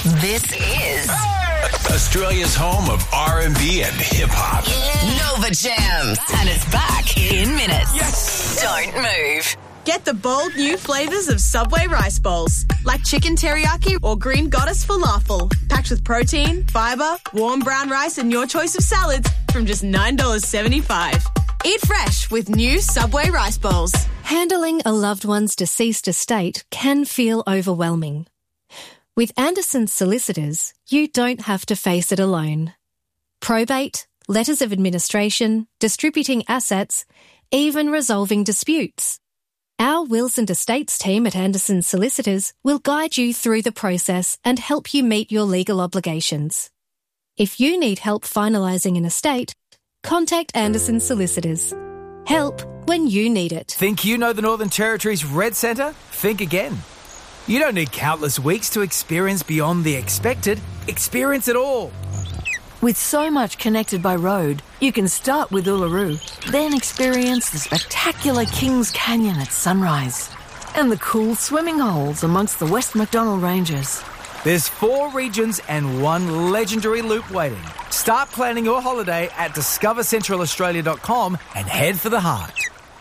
This is Australia's home of R&B and hip-hop. Nova Jams. And it's back in minutes. Yes! Don't move. Get the bold new flavours of Subway rice bowls, like chicken teriyaki or green goddess falafel, packed with protein, fibre, warm brown rice and your choice of salads from just $9.75. Eat fresh with new Subway rice bowls. Handling a loved one's deceased estate can feel overwhelming. With Anderson's Solicitors, you don't have to face it alone. Probate, letters of administration, distributing assets, even resolving disputes. Our Wills and Estates team at Anderson's Solicitors will guide you through the process and help you meet your legal obligations. If you need help finalising an estate, contact Anderson's Solicitors. Help when you need it. Think you know the Northern Territory's Red Centre? Think again. You don't need countless weeks to experience beyond the expected. Experience it all. With so much connected by road, you can start with Uluru, then experience the spectacular Kings Canyon at sunrise and the cool swimming holes amongst the West MacDonnell Ranges. There's 4 regions and 1 legendary loop waiting. Start planning your holiday at discovercentralaustralia.com and head for the heart.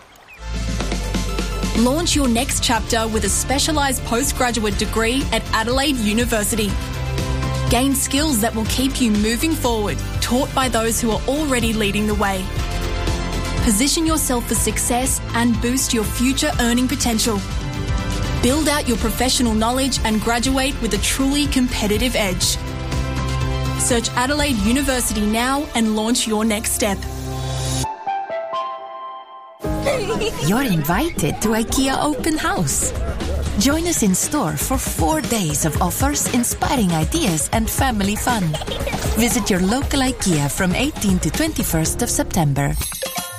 Launch your next chapter with a specialised postgraduate degree at Adelaide University. Gain skills that will keep you moving forward, taught by those who are already leading the way. Position yourself for success and boost your future earning potential. Build out your professional knowledge and graduate with a truly competitive edge. Search Adelaide University now and launch your next step. You're invited to IKEA Open House. Join us in store for 4 days of offers, inspiring ideas and family fun. Visit your local IKEA from 18 to 21st of September.